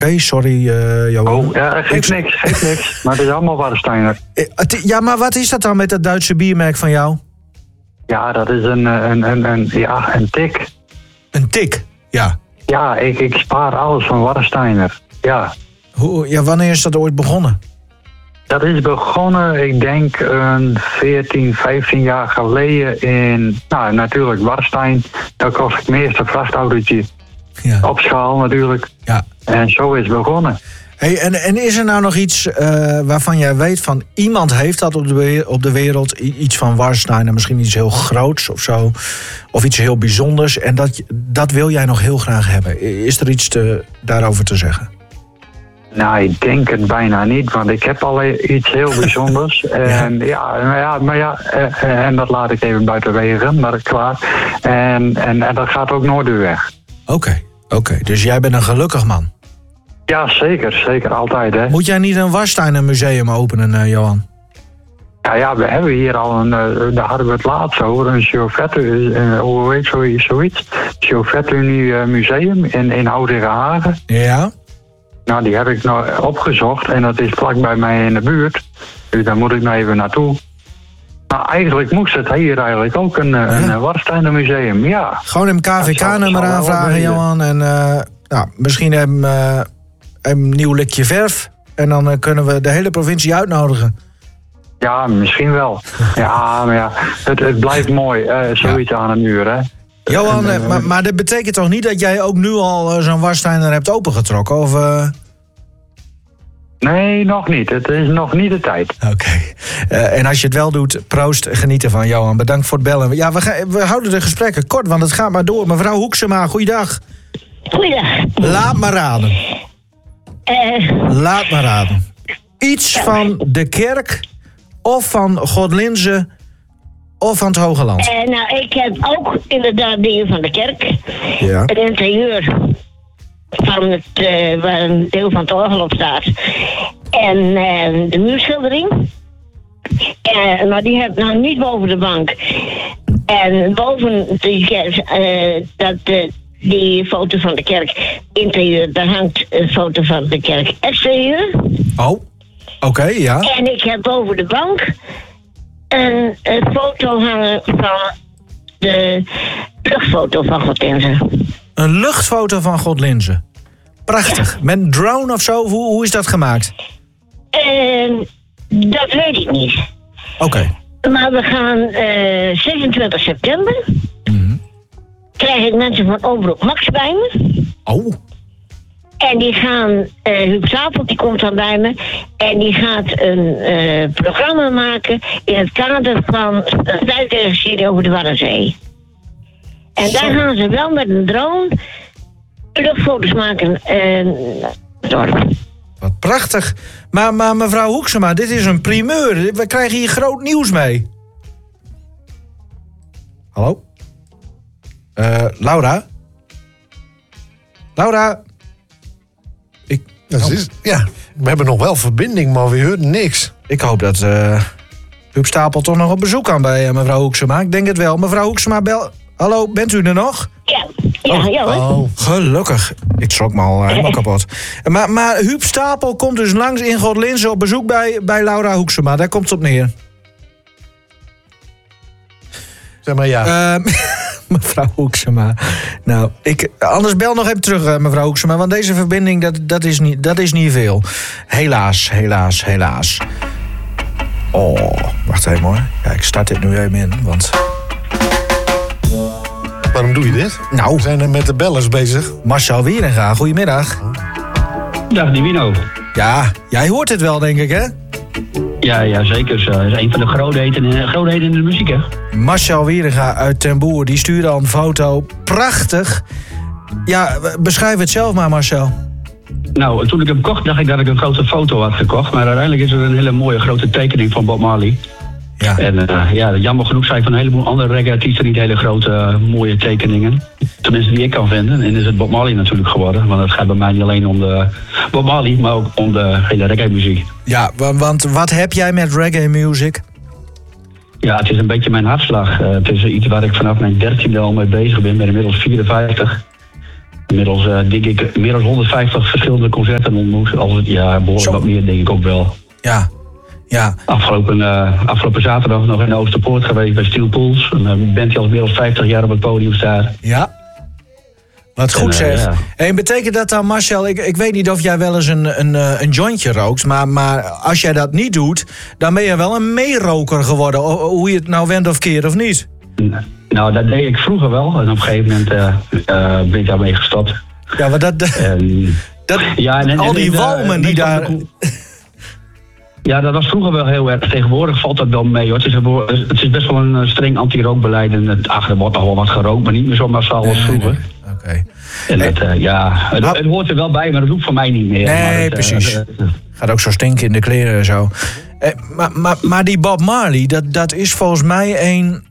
Oké, sorry, Johan. Oh, ja, geeft niks. Maar het is allemaal Warsteiner. Ja, maar wat is dat dan met dat Duitse biermerk van jou? Ja, dat is een tik. Een tik, ja. Ja, ik spaar alles van Warsteiner. Ja. Wanneer is dat ooit begonnen? Dat is begonnen, ik denk, 14, 15 jaar geleden in, natuurlijk Warstein. Daar kocht ik mijn eerste vrachtautootje. Ja. Op schaal natuurlijk. Ja. En zo is het begonnen. Hey, en is er nou nog iets waarvan jij weet van iemand heeft dat op de wereld, iets van Warsteiner, misschien iets heel groots of zo, of iets heel bijzonders, en dat wil jij nog heel graag hebben? Is er iets daarover te zeggen? Nou, ik denk het bijna niet, want ik heb al iets heel bijzonders. En en dat laat ik even buiten wegen, maar dat is klaar. En dat gaat ook nooit weer weg. Oké, dus jij bent een gelukkig man. Ja, zeker, altijd, hè. Moet jij niet een Warsteiner museum openen, Johan? Ja, we hebben hier al daar hadden we het laatst over, een zoiets. Chauvet-Unie museum in Oudingenhagen. Ja. Nou, die heb ik nou opgezocht en dat is vlakbij mij in de buurt. Dus daar moet ik nou even naartoe. Maar eigenlijk moest het hier ook een Warsteiner museum, ja. Gewoon een KVK-nummer aanvragen, Johan. En misschien een nieuw likje verf. En dan kunnen we de hele provincie uitnodigen. Ja, misschien wel. Ja, maar ja, het blijft mooi, zoiets aan een uur, hè. Johan, maar dat betekent toch niet dat jij ook nu al zo'n Warsteiner hebt opengetrokken? Of, Nee, nog niet. Het is nog niet de tijd. Oké. En als je het wel doet, proost, geniet ervan, Johan. Bedankt voor het bellen. Ja, we houden de gesprekken kort, want het gaat maar door. Mevrouw Hoeksema, goeiedag. Goeiedag. Laat maar raden. Laat maar raden. Iets van de kerk, of van Godlinze, of van het Hoge Land? Ik heb ook inderdaad dingen van de kerk. Ja. Het interieur van waar een deel van het orgel op staat. En de muurschildering. Maar die heb ik nog niet boven de bank. En boven die kerk, die foto van de kerk interieur, daar hangt een foto van de kerk exterieur. Oh, oké, ja. En ik heb boven de bank een foto hangen van de luchtfoto van Godlinze. Een luchtfoto van Godlinze. Prachtig. Ja. Met drone of zo? Hoe is dat gemaakt? Dat weet ik niet. Oké. Maar we gaan 26 september. Krijg ik mensen van Omroep Max bij me. Oh. En die gaan, Huub Stapel die komt dan bij me. En die gaat een programma maken in het kader van een tijdregie over de Waddenzee. En daar gaan ze wel met een drone luchtfoto's maken. Wat prachtig. Maar mevrouw Hoeksema, dit is een primeur. We krijgen hier groot nieuws mee. Hallo? Laura? Laura? We hebben nog wel verbinding, maar we horen niks. Ik hoop dat Huub Stapel toch nog op bezoek kan bij mevrouw Hoeksema. Ik denk het wel. Mevrouw Hoeksema, hallo, bent u er nog? Ja. Oh, gelukkig. Ik schrok me al helemaal kapot. Maar Huub Stapel komt dus langs in Godlinze op bezoek bij Laura Hoeksema. Daar komt het op neer. Zeg maar ja. Mevrouw Hoeksema. Nou, anders bel nog even terug, mevrouw Hoeksema. Want deze verbinding, dat is niet veel. Helaas. Oh, wacht even hoor. Ja, ik start dit nu even in, want... Waarom doe je dit? Nou, we zijn er met de bellers bezig. Marcel Wieringa, goedemiddag. Dag, Divino. Ja, jij hoort het wel, denk ik, hè? Ja, zeker. Dat is een van de grootheden in de muziek, hè? Marcel Wieringa uit Ten Boer, die stuurde al een foto. Prachtig. Ja, beschrijf het zelf maar, Marcel. Nou, toen ik hem kocht, dacht ik dat ik een grote foto had gekocht. Maar uiteindelijk is er een hele mooie grote tekening van Bob Marley. Ja. En jammer genoeg zijn van een heleboel andere reggae-artiesten niet hele grote, mooie tekeningen. Tenminste die ik kan vinden. En is het Bob Marley natuurlijk geworden. Want het gaat bij mij niet alleen om de Bob Marley, maar ook om de hele reggae-muziek. Ja, want wat heb jij met reggae-muziek? Ja, het is een beetje mijn hartslag. Het is iets waar ik vanaf mijn 13e al mee bezig ben. Ik ben inmiddels 54. Inmiddels denk ik meer dan 150 verschillende concerten ontmoet. Behoorlijk wat meer denk ik ook wel. Ja. Afgelopen zaterdag nog in de Oosterpoort geweest bij Steel Pools. Een band die al meer dan 50 jaar op het podium staat. Ja. Wat goed zeg. Ja. En betekent dat dan, Marcel, ik weet niet of jij wel eens een jointje rookt, maar als jij dat niet doet, dan ben je wel een meeroker geworden, hoe je het nou wendt of keert of niet? Nou, dat deed ik vroeger wel. En op een gegeven moment ben ik daarmee gestopt. Ja, maar al die walmen die daar... Ja, dat was vroeger wel heel erg. Tegenwoordig valt dat wel mee, hoor. Het is best wel een streng anti-rookbeleid. En er wordt nog wel wat gerookt, maar niet meer zo massaal als vroeger. Oké. En het hoort er wel bij, maar dat hoeft voor mij niet meer. Nee, precies. Gaat ook zo stinken in de kleren en zo. Maar die Bob Marley, dat is volgens mij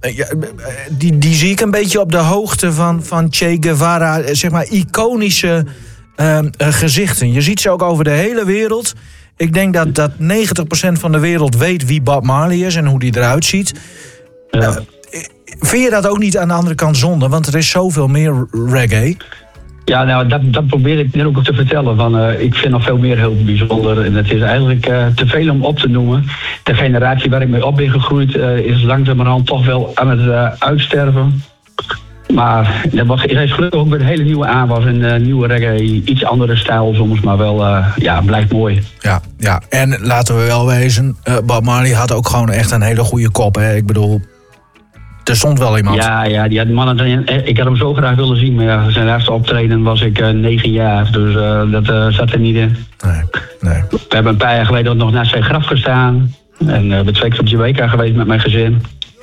die zie ik een beetje op de hoogte van Che Guevara, zeg maar iconische gezichten. Je ziet ze ook over de hele wereld. Ik denk dat 90% van de wereld weet wie Bob Marley is en hoe die eruit ziet. Ja. Vind je dat ook niet aan de andere kant zonde? Want er is zoveel meer reggae. Ja, nou, dat probeer ik net ook te vertellen. Ik vind nog veel meer heel bijzonder. En het is eigenlijk te veel om op te noemen. De generatie waar ik mee op ben gegroeid is langzamerhand toch wel aan het uitsterven. Maar er is gelukkig ook weer een hele nieuwe aanwas. Een nieuwe reggae, iets andere stijl soms, maar wel, blijft mooi. Ja, en laten we wel wezen, Bob Marley had ook gewoon echt een hele goede kop. Hè? Ik bedoel, er stond wel iemand. Ja, die mannen, ik had hem zo graag willen zien. Maar zijn laatste optreden was ik 9 jaar. Dus dat zat er niet in. Nee. We hebben een paar jaar geleden nog naast zijn graf gestaan. En we 2 keer op Jamaica geweest met mijn gezin.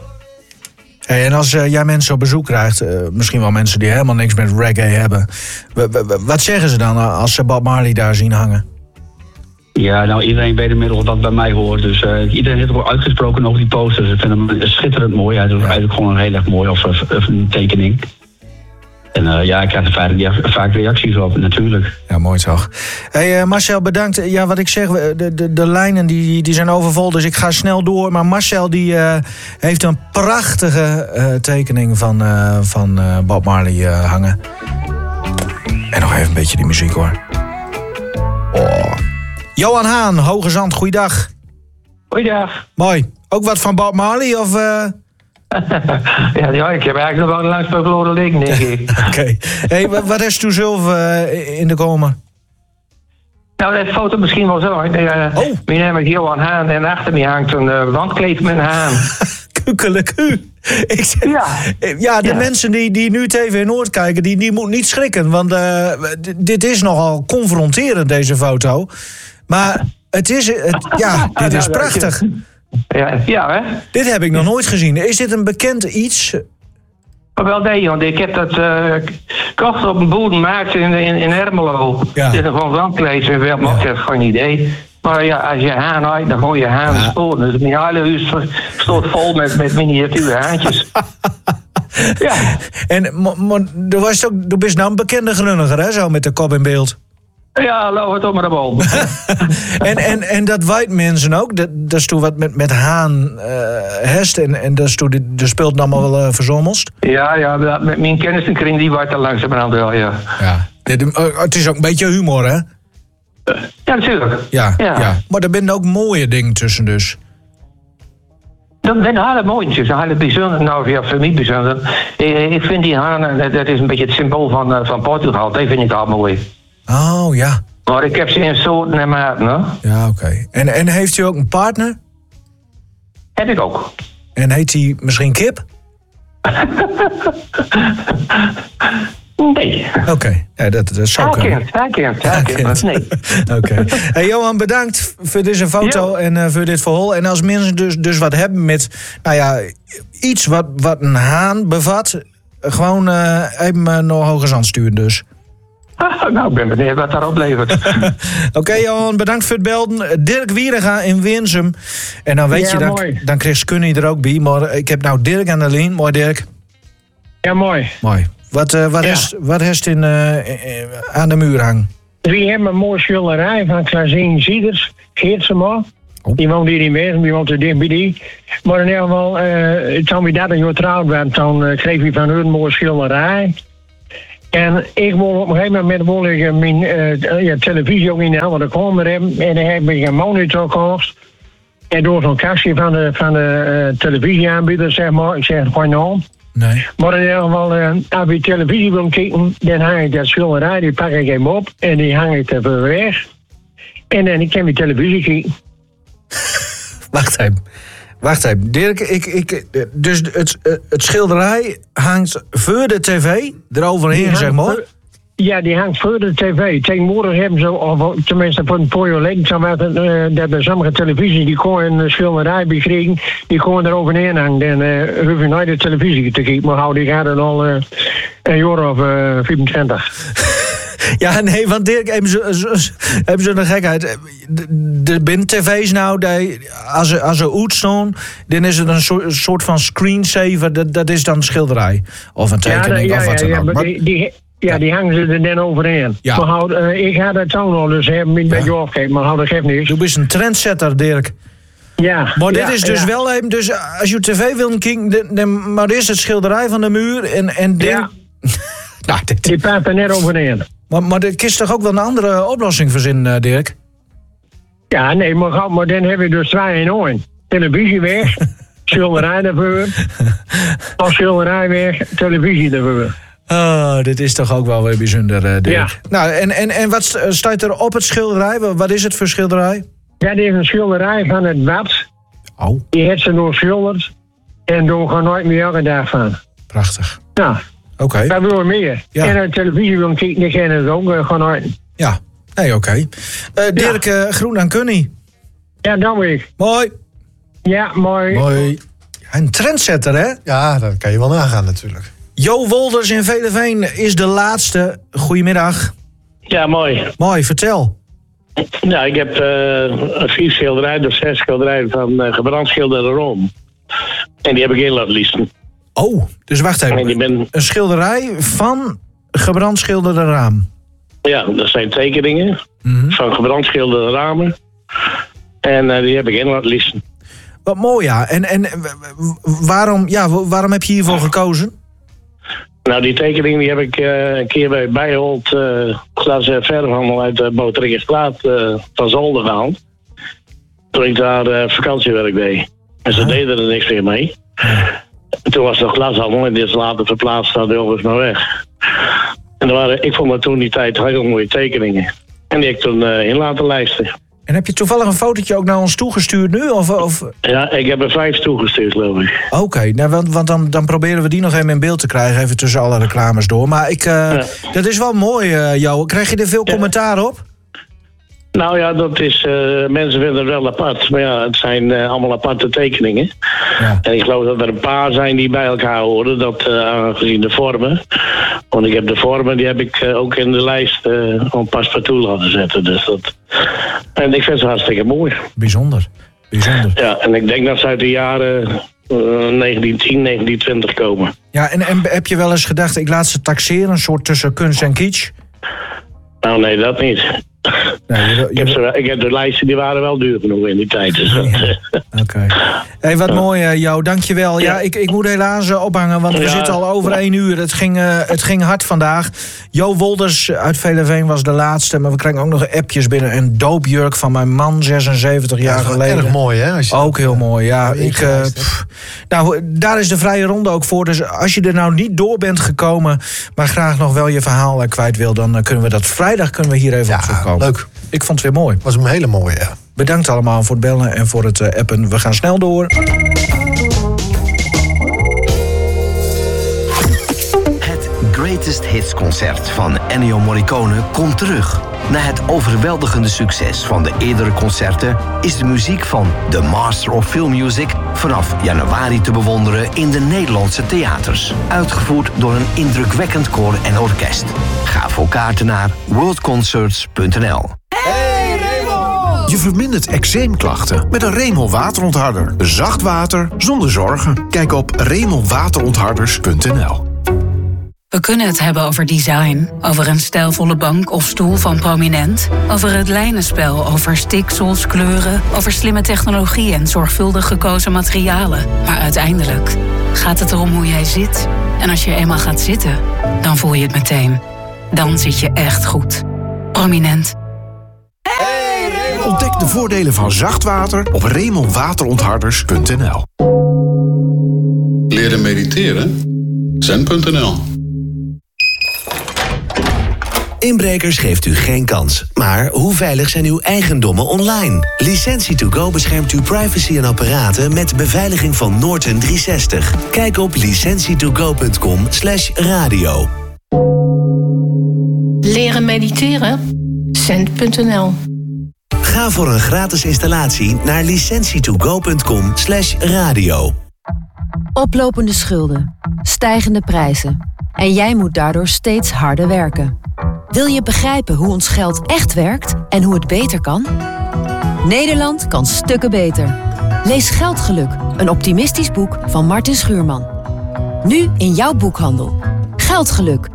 Hey, en als jij mensen op bezoek krijgt, misschien wel mensen die helemaal niks met reggae hebben. Wat zeggen ze dan als ze Bob Marley daar zien hangen? Ja, nou, iedereen weet inmiddels wat bij mij hoort. Dus iedereen heeft ook uitgesproken over die posters. Ze vinden hem schitterend mooi. Hij is eigenlijk gewoon een heel erg mooi of een tekening. En ik krijg er vaak reacties op, natuurlijk. Ja, mooi toch. Hey, Marcel, bedankt. Ja, wat ik zeg, de lijnen die zijn overvol, dus ik ga snel door. Maar Marcel die heeft een prachtige tekening van Bob Marley hangen. En nog even een beetje die muziek, hoor. Oh. Johan Haan, Hoge Zand, goeiedag. Goeiedag. Mooi. Ook wat van Bob Marley, of... Ja, ik heb eigenlijk nog wel een langs verloren liggen, denk ik. Oké. Hey, wat is toen zelf in de komen? Nou, dat foto misschien wel zo. Mijn naam is Johan Haan en achter me hangt een wandkleed met een haan. Kukkeleku. De mensen die nu TV in Noord kijken, die moeten niet schrikken. Want dit is nogal confronterend, deze foto. Maar dit is prachtig. Ja, hè? Dit heb ik nog nooit gezien. Is dit een bekend iets? Wel nee, want ik heb dat kocht op een boerenmarkt in Ermelo. Ja. Dit is gewoon wandkleed. Ik heb geen idee. Maar ja, als je haan uit, dan gooi je haan de spoor. Dus mijn hele huis stort vol met miniatuur haantjes. Ja. En du bent nou een bekende grunniger, hè? Zo met de kop in beeld. Ja, loop het op maar de bol. en dat weet mensen ook. Dat is toen wat met haan hest. En dat is toen de speelt allemaal wel verzommeld. Ja, met mijn kennissenkring die wordt er langzamerhand wel, ja. Het is ook een beetje humor, hè? Ja, natuurlijk. Ja. Maar er zijn ook mooie dingen tussen dus. Dat zijn hele mooie tussen, hele bijzonder. Nou, ja, voor mij bijzonder. Ik vind die haan, dat is een beetje het symbool van Portugal. Dat vind ik al mooi. Oh, ja. Maar ik heb ze in soorten en maten, hè? Ja, oké. En heeft u ook een partner? Heb ik ook. En heet hij misschien Kip? Nee. Oké, ja, dat zou kunnen. Hij kent. Nee. Oké. Hey, Johan, bedankt voor deze foto en voor dit verhaal. En als mensen dus wat hebben met, iets wat een haan bevat, gewoon even naar Hoge Zand sturen dus. Nou, ik ben benieuwd wat daarop levert. Oké, Johan, bedankt voor het belden. Dirk Wierenga in Winsum. En dan weet je, dan kreeg Skunny er ook bij. Maar ik heb nou Dirk aan de lijn. Mooi, Dirk. Ja, mooi. Wat is aan de muur hangen? We hebben een mooie schilderij van Klaasien Zieders, Geertsema. Oh. Die woont hier niet meer, die woont er dicht bij die. Maar in ieder geval, toen we 30 jaar trouwd waren, toen kreeg we van hun een mooie schilderij. En ik wil op een gegeven moment mijn televisie ook in de hand, want ik kwam er hebben. En dan heb ik een monitor gekocht. En door zo'n kastje van de televisieaanbieder, zeg maar. Ik zeg het gewoon nou. Nee. Maar in ieder geval, als je televisie wil kijken, dan hang ik dat schilderij, die pak ik hem op. En die hang ik er weg. En dan kan je televisie kijken. Wacht even. Dirk, dus het schilderij hangt voor de tv, eroverheen, zeg maar. Ja, die hangt voor de tv. Tegenwoordig hebben ze, of tenminste voor een paar jaar geleden, dat er sommige televisie die kon een schilderij bekrijgen, die kon er overheen hangen. Dan hoef je nooit de televisie te kijken, maar die gaat er al een jaar of 25. Ja, nee, want Dirk, hebben ze een gekheid. De binnen tv's nou, als ze uitstaan, dan is het een soort van screensaver. Dat is dan een schilderij. Of een tekening, of wat dan ook. Die hangen ze er dan overheen. Ja. Maar ik ga dat toen al, dus heb ik een beetje afgegeven, maar dat geeft niks. Je bent een trendsetter, Dirk. Ja. Maar dit is dus wel even, dus als je tv wil kijken, dan maar is het schilderij van de muur en ja. Nou, die past er net overheen. Maar er is toch ook wel een andere oplossing verzinnen, Dirk? Ja, nee, maar dan heb je dus 2 in 1. Televisie weg, schilderij ervoor. Of schilderij weg, televisie ervoor. Oh, dit is toch ook wel weer bijzonder, Dirk. Ja. Nou, en wat staat er op het schilderij? Wat is het voor schilderij? Ja, dit is een schilderij van het bad. Oh. Die heeft ze doorschilderd. En door gewoon nooit meer elke dag van. Prachtig. Nou, Oké. daar willen we meer. Ja. En de televisie wil kijken, die kennen het ook gewoon nooit. Ja, nee, oké. Dirk, groen aan Kunny. Ja, dan weer ik. Mooi. Ja, mooi. Mooi. Een trendsetter, hè? Ja, dat kan je wel nagaan natuurlijk. Jo Wolders in Veleveen is de laatste. Goedemiddag. Ja, mooi. Mooi, vertel. Nou, ik heb 4 schilderijen of 6 schilderijen van gebrandschilderde room. En die heb ik in laten leasen. Oh, dus wacht even. En die ben... Een schilderij van gebrandschilderde raam. Ja, dat zijn tekeningen van gebrandschilderde ramen. En die heb ik in laten leasen. Wat mooi, ja. En waarom heb je hiervoor gekozen? Nou, die tekening die heb ik een keer bij Bijholt glas verfhandel uit de Boteringensplaat van Zolder gehaald. Toen ik daar vakantiewerk deed. En ze deden er niks meer mee. En toen was het een glashandel en die is later verplaatst naar de Ilvers maar weg. En ik vond dat toen die tijd heel mooie tekeningen. En die heb ik toen in laten lijsten. En heb je toevallig een fotootje ook naar ons toegestuurd nu? Of? Ja, ik heb er 5 toegestuurd, geloof ik. Oké, nou, want dan proberen we die nog even in beeld te krijgen. Even tussen alle reclames door. Maar dat is wel mooi, Jo. Krijg je er veel commentaar op? Nou ja, dat is... mensen vinden het wel apart. Maar ja, het zijn allemaal aparte tekeningen. Ja. En ik geloof dat er een paar zijn die bij elkaar horen. Dat aangezien de vormen. Want ik heb de vormen, die heb ik ook in de lijst op paspartout laten zetten. Dus dat... En ik vind ze hartstikke mooi. Bijzonder. Ja, en ik denk dat ze uit de jaren 1910, 1920 komen. Ja, en heb je wel eens gedacht, ik laat ze taxeren, een soort tussen kunst en kitsch? Nou, nee, dat niet. Nee, ik heb de lijsten, die waren wel duur genoeg in die tijd. Dus Oké. Hey, wat mooi, Jo, dankjewel. Ja, ik moet helaas ophangen, want we zitten al over 1 uur. Het ging hard vandaag. Jo Wolders uit Veleveen was de laatste, maar we krijgen ook nog appjes binnen. Een doopjurk van mijn man, 76 jaar geleden. Erg mooi, hè? Als je ook heel mooi, ja. Nou, daar is de vrije ronde ook voor. Dus als je er nou niet door bent gekomen, maar graag nog wel je verhaal kwijt wil, dan kunnen we dat vrijdag hier even op terugkomen. Leuk. Ik vond het weer mooi. Was een hele mooie, ja. Bedankt allemaal voor het bellen en voor het appen. We gaan snel door. Het Greatest Hits concert van Ennio Morricone komt terug. Na het overweldigende succes van de eerdere concerten is de muziek van The Master of Film Music vanaf januari te bewonderen in de Nederlandse theaters. Uitgevoerd door een indrukwekkend koor en orkest. Ga voor kaarten naar worldconcerts.nl. Je vermindert eczeemklachten met een Remel waterontharder. Zacht water zonder zorgen. Kijk op remelwaterontharders.nl. We kunnen het hebben over design, over een stijlvolle bank of stoel van Prominent, over het lijnenspel, over stiksels, kleuren, over slimme technologie en zorgvuldig gekozen materialen. Maar uiteindelijk gaat het erom hoe jij zit. En als je eenmaal gaat zitten, dan voel je het meteen. Dan zit je echt goed. Prominent. Ontdek de voordelen van zachtwater op RaymonWaterontharders.nl. Leren mediteren? Zen.nl. Inbrekers geeft u geen kans. Maar hoe veilig zijn uw eigendommen online? Licentie2Go beschermt uw privacy en apparaten met beveiliging van Norton 360. Kijk op licentie2go.com/radio. Leren mediteren? Zen.nl. Ga voor een gratis installatie naar licentie2go.com/radio. Oplopende schulden, stijgende prijzen. En jij moet daardoor steeds harder werken. Wil je begrijpen hoe ons geld echt werkt en hoe het beter kan? Nederland kan stukken beter. Lees Geldgeluk, een optimistisch boek van Martin Schuurman. Nu in jouw boekhandel. Geldgeluk.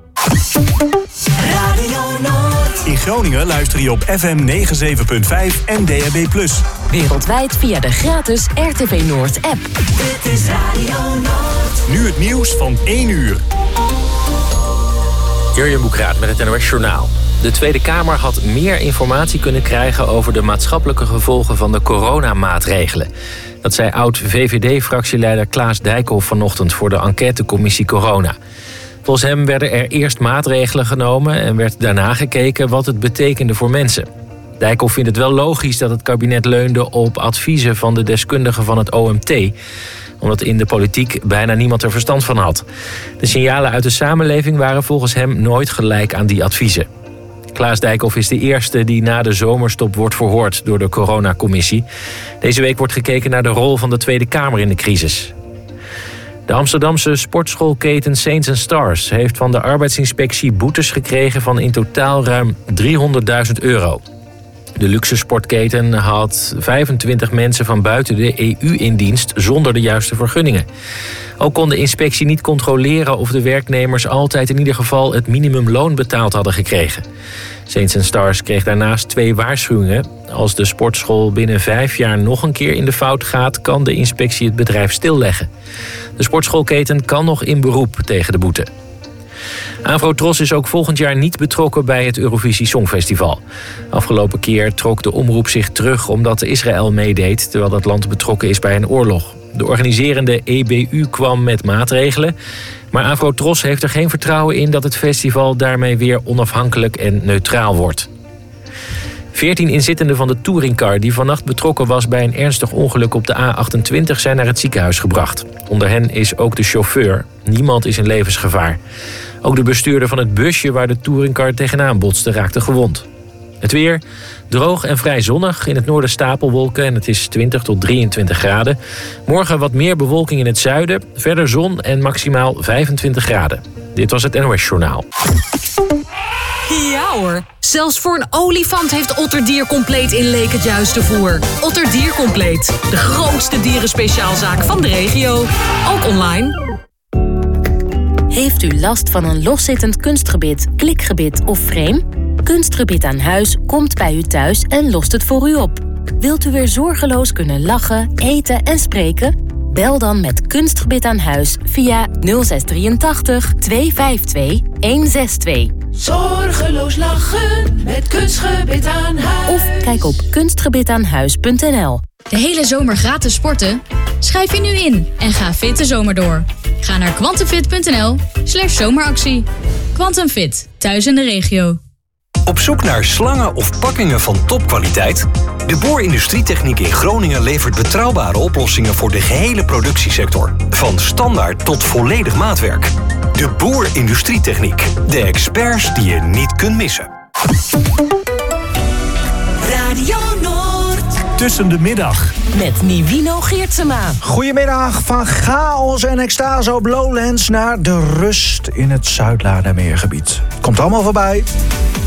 In Groningen luister je op FM 97.5 en DAB+. Wereldwijd via de gratis RTV Noord app. Dit is Radio Noord. Nu het nieuws van 1 uur. Jurjen Boekraat met het NOS Journaal. De Tweede Kamer had meer informatie kunnen krijgen over de maatschappelijke gevolgen van de coronamaatregelen. Dat zei oud-VVD-fractieleider Klaas Dijkhoff vanochtend voor de enquêtecommissie Corona. Volgens hem werden er eerst maatregelen genomen en werd daarna gekeken wat het betekende voor mensen. Dijkhoff vindt het wel logisch dat het kabinet leunde op adviezen van de deskundigen van het OMT, omdat in de politiek bijna niemand er verstand van had. De signalen uit de samenleving waren volgens hem nooit gelijk aan die adviezen. Klaas Dijkhoff is de eerste die na de zomerstop wordt verhoord door de coronacommissie. Deze week wordt gekeken naar de rol van de Tweede Kamer in de crisis. De Amsterdamse sportschoolketen Saints & Stars heeft van de arbeidsinspectie boetes gekregen van in totaal ruim €300.000. De luxe sportketen had 25 mensen van buiten de EU in dienst zonder de juiste vergunningen. Ook kon de inspectie niet controleren of de werknemers altijd in ieder geval het minimumloon betaald hadden gekregen. Saints & Stars kreeg daarnaast 2 waarschuwingen. Als de sportschool binnen 5 jaar nog een keer in de fout gaat, kan de inspectie het bedrijf stilleggen. De sportschoolketen kan nog in beroep tegen de boete. Afro-Tros is ook volgend jaar niet betrokken bij het Eurovisie Songfestival. Afgelopen keer trok de omroep zich terug omdat Israël meedeed, terwijl dat land betrokken is bij een oorlog. De organiserende EBU kwam met maatregelen, maar Afro-Tros heeft er geen vertrouwen in dat het festival daarmee weer onafhankelijk en neutraal wordt. 14 inzittenden van de touringcar die vannacht betrokken was bij een ernstig ongeluk op de A28 zijn naar het ziekenhuis gebracht. Onder hen is ook de chauffeur. Niemand is in levensgevaar. Ook de bestuurder van het busje waar de touringcar tegenaan botste raakte gewond. Het weer, droog en vrij zonnig. In het noorden stapelwolken en het is 20 tot 23 graden. Morgen wat meer bewolking in het zuiden. Verder zon en maximaal 25 graden. Dit was het NOS Journaal. Ja hoor, zelfs voor een olifant heeft Otterdier Compleet in Leek het juiste voer. Otterdier Compleet, de grootste dierenspeciaalzaak van de regio. Ook online. Heeft u last van een loszittend kunstgebit, klikgebit of frame? Kunstgebit aan Huis komt bij u thuis en lost het voor u op. Wilt u weer zorgeloos kunnen lachen, eten en spreken? Bel dan met Kunstgebit aan Huis via 0683 252 162. Zorgeloos lachen met Kunstgebit aan Huis. Of kijk op kunstgebitaanhuis.nl. De hele zomer gratis sporten? Schrijf je nu in en ga fit de zomer door. Ga naar quantumfit.nl/zomeractie. Quantum Fit, thuis in de regio. Op zoek naar slangen of pakkingen van topkwaliteit? De Boer Industrietechniek in Groningen levert betrouwbare oplossingen voor de gehele productiesector. Van standaard tot volledig maatwerk. De Boer Industrietechniek. De experts die je niet kunt missen. Radio Noord. Tussen de middag. Met Nivino Geertsema. Goedemiddag, van chaos en extase op Lowlands naar de rust in het Zuidlaardermeergebied. Komt allemaal voorbij.